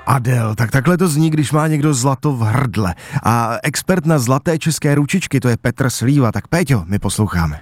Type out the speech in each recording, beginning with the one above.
Adele, tak takhle to zní, když má někdo zlato v hrdle. A expert na zlaté české ručičky, to je Petr Slíva. Tak Péťo, my posloucháme.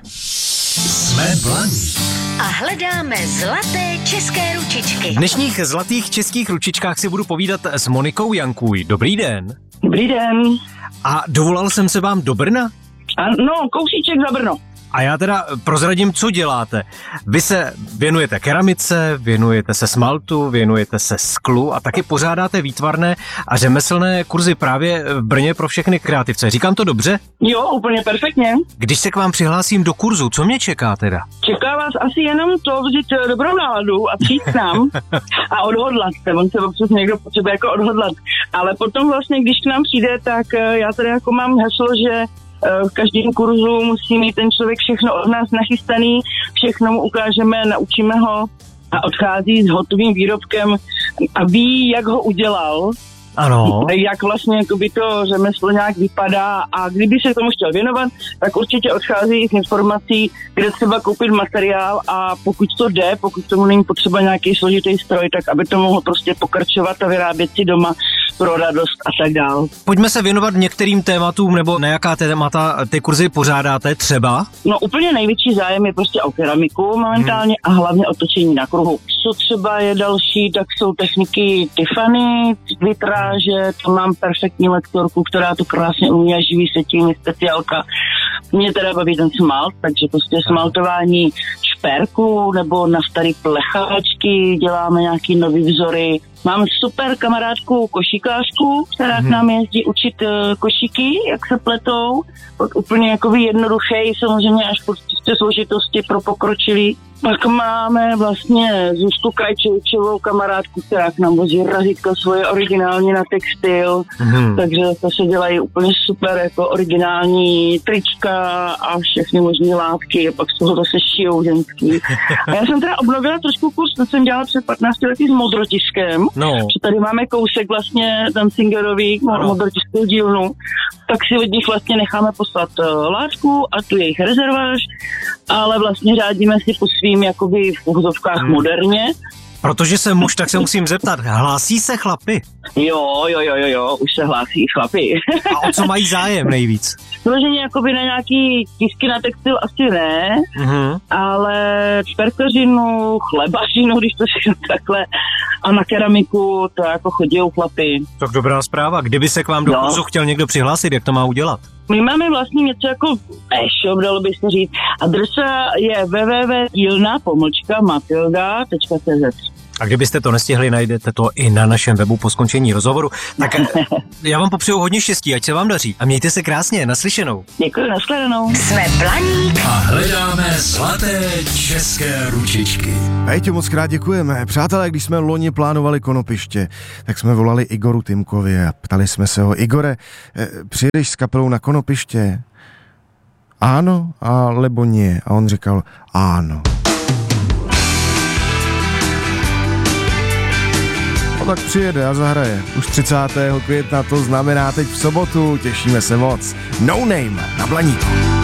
Jsme Blaník. A hledáme zlaté české ručičky. V dnešních zlatých českých ručičkách si budu povídat s Monikou Jankuj. Dobrý den. Dobrý den. A dovolal jsem se vám do Brna? No, kousíček za Brno. A já teda prozradím, co děláte. Vy se věnujete keramice, věnujete se smaltu, věnujete se sklu a taky pořádáte výtvarné a řemeslné kurzy právě v Brně pro všechny kreativce. Říkám to dobře? Jo, úplně perfektně. Když se k vám přihlásím do kurzu, co mě čeká teda? Čeká vás asi jenom to vzít dobrou náladu a přijít k nám a odhodlat se. On se občas někdo potřebuje jako odhodlat. Ale potom vlastně, když k nám přijde, tak já tady jako mám heslo, že v každém kurzu musí mít ten člověk všechno od nás nachystaný, všechno mu ukážeme, naučíme ho a odchází s hotovým výrobkem a ví, jak ho udělal. Ano. Jak vlastně jakoby to řemeslo nějak vypadá a kdyby se tomu chtěl věnovat, tak určitě odchází s informací, kde třeba koupit materiál a pokud to jde, pokud tomu není potřeba nějaký složitý stroj, tak aby to mohlo prostě pokračovat a vyrábět si doma pro radost a tak dál. Pojďme se věnovat některým tématům, nebo na jaká témata ty kurzy pořádáte třeba? No úplně největší zájem je prostě o keramiku momentálně a hlavně o točení na kruhu. Co třeba je další, tak jsou techniky Tiffany, vitráže, to mám perfektní lektorku, která to krásně umí a živí se tím, je speciálka. Mě teda baví ten smalt, takže prostě smaltování šperku nebo na starý plecháčky, děláme nějaký nový vzory. Mám super kamarádku košíkářku, která k nám jezdí učit košíky, jak se pletou. Úplně jako jednoduchý, samozřejmě až po složitosti pro pokročilý. Pak máme vlastně Zuzku Krajčevičovou kamarádku, která k nám vozí razítka svoje originální na textil, takže to se dělají úplně super jako originální trička a všechny možné látky, a pak z toho zase šijou ženský. A já jsem teda obnovila trošku kurz, to jsem dělala před 15 lety s modrotiskem, že tady máme kousek vlastně Dancingerový modrotiskou dílnu, tak si od nich vlastně necháme poslat látku a tu jejich rezerváž, ale vlastně řádíme si po svým jakoby v uvozovkách moderně. Protože jsem muž, tak se musím zeptat, hlásí se chlapy? Jo, už se hlásí chlapy. A o co mají zájem nejvíc? Vloženě jakoby na nějaký tisky na textil asi ne, ale šperkařinu, chlebařinu, když to všechno takhle, a na keramiku to jako chodí chlapy. Tak dobrá zpráva. Kdyby se k vám do kurzu chtěl někdo přihlásit, jak to má udělat? My máme vlastně něco jako e-shop, dalo by se říct. Adresa je www.dilna-matilda.cz. A kdybyste to nestihli, najdete to i na našem webu po skončení rozhovoru. Tak já vám popřeju hodně štěstí, ať se vám daří. A mějte se krásně, naslyšenou. Děkuji, nashledanou. Jsme Blaník. A hledáme zlaté české ručičky. Péťo, moc krát děkujeme. Přátelé, když jsme loni plánovali konopiště, tak jsme volali Igoru Tymkovi a ptali jsme se ho: Igore, přijedeš s kapelou na konopiště? Áno, alebo nie? A on říkal áno. No tak přijede a zahraje. Už 30. května, to znamená teď v sobotu. Těšíme se moc. No Name na Blaníku.